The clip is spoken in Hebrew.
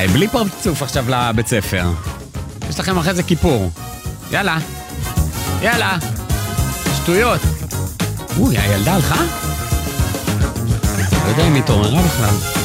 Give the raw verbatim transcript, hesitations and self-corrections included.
ביי, בלי פרצוף עכשיו לבית ספר. יש לכם אחרי זה כיפור. יאללה. יאללה. שטויות. אוי, הילדה הלכה? לא יודע אם היא התעוררה בכלל.